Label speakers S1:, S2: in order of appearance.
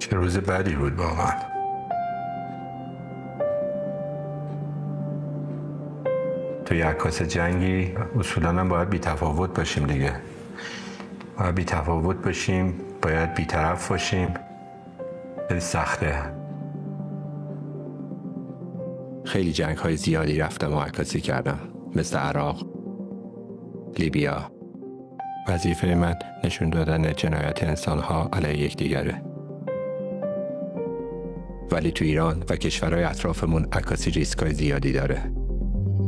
S1: چه روز بدی بود واقعا. توی عکاس جنگی اصولاً هم باید بی‌تفاوت باشیم دیگه. باید بی‌تفاوت باشیم، باید بی‌طرف باشیم. خیلی سخته.
S2: خیلی جنگ‌های زیادی رفتم و عکاسی کردم، مثل عراق، لیبیا. وظیفه من نشون دادن جنایت انسان‌ها علیه یکدیگره. ولی تو ایران و کشورهای اطرافمون عکاسی ریسک‌های زیادی داره.